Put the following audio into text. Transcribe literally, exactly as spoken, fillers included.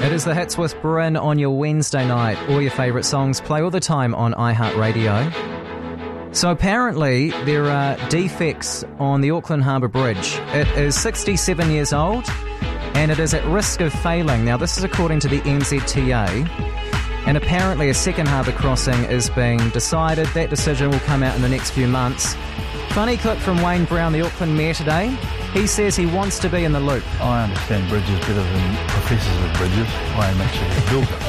It is the Hits with Bryn on your Wednesday night. All your favourite songs play all the time on iHeartRadio. So apparently there are defects on the Auckland Harbour Bridge. It is sixty-seven years old and it is at risk of failing. Now this is according to the N Z T A. And apparently a second harbour crossing is being decided. That decision will come out in the next few months. Funny clip from Wayne Brown, the Auckland Mayor today. He says he wants to be in the loop. I understand bridges better than professors of bridges. I am actually built